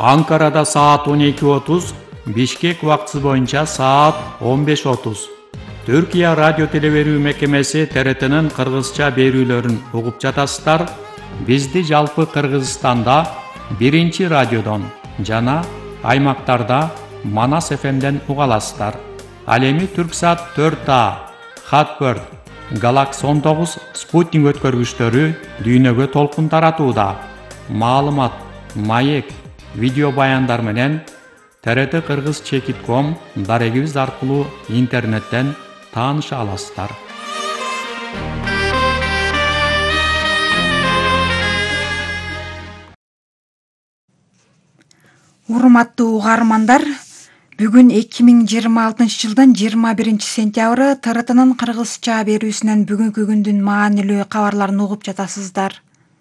Анкарада саат 12:30, Бишкек убактысы боюнча саат 15:30. Түркия радио телеберүү мекемеси ТРТнын кыргызча берүүлөрүн угуп жатасыздар. Бизди жалпы Кыргызстанда 1 радиодон жана аймактарда Манас ФМден уга аласыздар. Ал эми Түрксат 4А, Хатбird, Galaxy 19 спутник өткөргүчтөрү дүйнөгө толкун таратууда. Маалымат, маек, видео баяндар менен TRT Kırgız.com дарегибиз аркылуу интернеттен тааныша аласыздар. Урматтуу угармандар, бүгүн 2026 жылдын 21 сентябры ТРТнын кыргызча берүүсүнөн бүгүнкү күндүн маанилүү кабарларын угуп жатасыздар.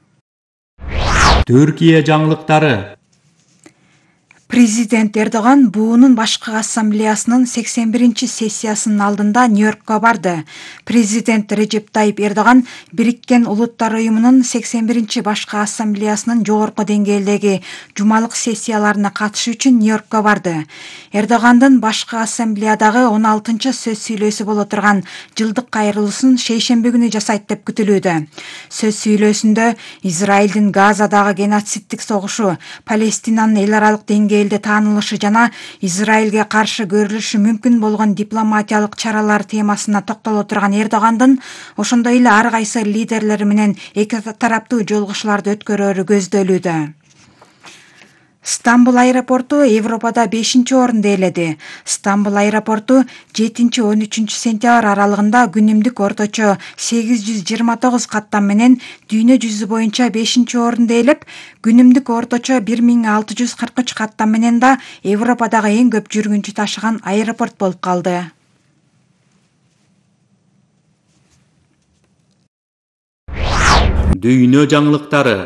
Түркия жаңылыктары. Президент Эрдоган буунун башкы ассамблеясынын 81 сессиясынын алдында Нью-Йоркко барды. Президент Режеп Тайип Эрдоган Бириккен Улуттар уюмунун 81 башкы ассамблеясынын жогорку деңгээлдеги жумалык сессияларына катышуу үчүн Нью-Йоркко барды. Эрдогандын башкы ассамблеядагы 16 сөз сүйлөөсү боло турган жылдык кайрылуусун шейшемби күнү жасайт деп күтүлүүдө. Сөз сүйлөөсүндө Израилдин Газадагы геноцидтик согушу, Палестинанын эл аралык деңгээлде таанылышы жана Израилге каршы көрүлүшү мүмкүн болгон дипломатиялык чаралар темасына токтоло турган Эрдогандын ошондой эле ар кайсы лидерлер менен эки тараптуу жолугушууларды өткөрөөрү көздөлүүдө. Стамбул аэропорту Европада 5-орунду ээледи. Стамбул аэропорту 7-13 сентябрь аралыгында күнүмдүк орточо 829 каттам менен дүйнө жүзү боюнча 5-орунду ээлеп, күнүмдүк орточо 1643 каттам менен да Европадагы эң көп жүргүнчү ташыган аэропорт болуп калды. Дүйнө жаңылыктары.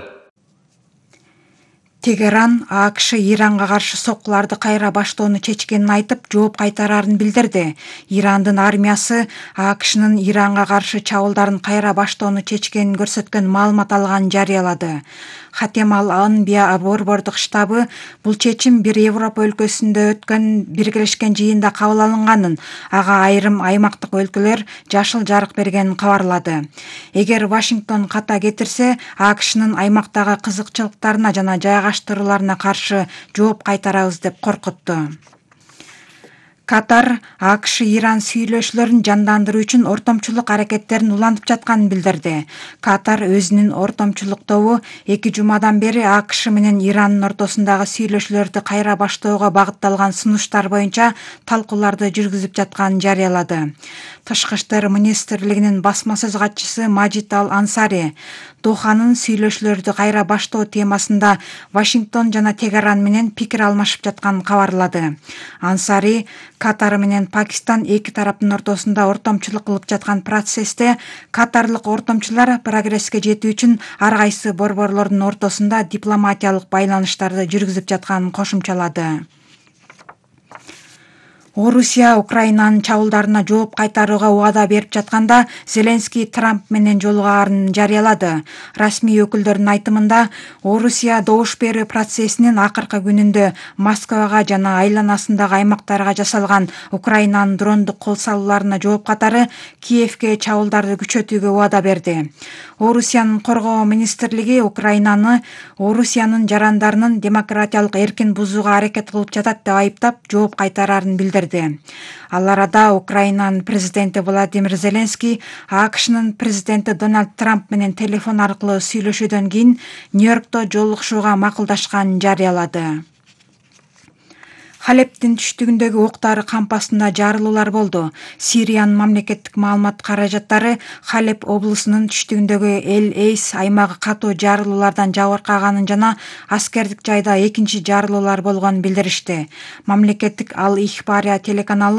Тегеран АКШ Иранга каршы соккуларды кайра баштоону чечкенин айтып, жооп кайтараарын билдирди. Ирандын армиясы АКШнын Иранга каршы чабуулдарын кайра баштоону чечкенин көрсөткөн маалымат алганын жарыялады. Хатем ал-Анбия борбордук штабы бул чечим бир Европа өлкөсүндө өткөн биргелешкен жыйында кабыл алынганын, ага айрым аймактык өлкөлөр жашыл жарык бергенин кабарлады. Эгер Вашингтон ката кетирсе, АКШнын аймактагы кызыкчылыктарына жана жайгаштырууларына каршы жооп кайтарабыз деп коркутту. Катар АКШ Иран сүйлөшүүлөрүн жандандыруу үчүн ортомчулук аракеттерин улантып жатканын билдирди. Катар өзүнүн ортомчулук тобу 2 жумадан бери АКШ менен Ирандын ортосундагы сүйлөшүүлөрдү кайра баштоого багытталган сунуштар боюнча талкууларды жүргүзүп жатканын жарыялады. Тышкы иштер министрлигинин басма сөз катчысы Мажид Ал-Ансари Доханын сүйлөшүүлөрдү кайра баштоо темасында Вашингтон жана Тегеран менен пикир алмашып жатканын кабарлады. Ансари Катар менен Пакистан эки тараптын ортосунда ортомчулук кылып жаткан процессте катарлык ортомчулар прогресске жетүү үчүн ар кайсы борборлордун ортосунда дипломатиялык байланыштарды жүргүзүп жатканын кошумчалады. Орусия Украинанын чабуулдарына жооп кайтарууга убада берип жатканда Зеленский Трамп менен жолугаарын жарыялады. Расмий өкүлдөрдүн айтымында, Орусия добуш берүү процессинин акыркы күнүндө Москвага жана айланасындагы аймактарга жасалган Украинанын дрондук кол салууларына жооп катары Киевге чабуулдарды күчөтүүгө убада берди. Орусиянын коргоо министрлиги Украинаны Орусиянын жарандарынын демократиялык эркин бузууга аракет кылып жатат деп айыптап, жооп кайтараарын билдирди. Ал арада Украинанын президенти Владимир Зеленский АКШнын президенти Дональд Трамп менен телефон аркылуу сүйлөшүүдөн кийин Нью-Йоркто жолугушууга макулдашканын жарыялады. Халептин түштүгүндөгү октары кампасында жарылуулар болду. Сириянын мамлекеттик маалымат каражаттары Халеп облусунун түштүгүндөгү Эль-Эйс аймагы катуу жарылуулардан жабыркаганын жана аскердик жайда экинчи жарылуулар болгонун билдиришти. Мамлекеттик Ал-Ихбария телеканалы